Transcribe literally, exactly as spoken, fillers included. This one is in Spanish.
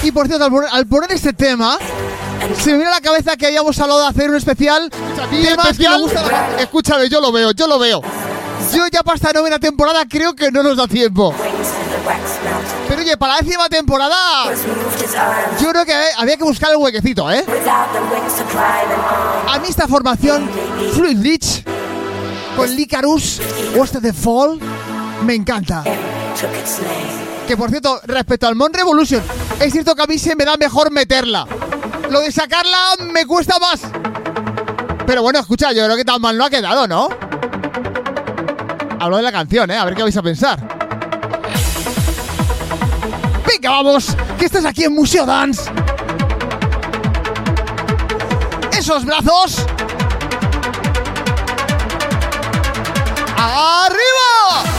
Y por cierto, al poner, al poner este tema, se me viene a la cabeza que habíamos hablado de hacer un especial. Temas que me gustan. Escúchame, yo lo veo, yo lo veo. Yo ya para esta novena temporada creo que no nos da tiempo. Pero oye, para la décima temporada yo creo que había que buscar el huequecito, ¿eh? A mí esta formación Fluid Lich con Licarus, What's the Fall, me encanta. Que por cierto, respecto al Mon Revolution, es cierto que a mí se me da mejor meterla. Lo de sacarla me cuesta más. Pero bueno, escucha, yo creo que tan mal no ha quedado, ¿no? Hablo de la canción, ¿eh? A ver qué vais a pensar. Venga, vamos, que estás aquí en Museo Dance. Esos brazos. ¡Arriba!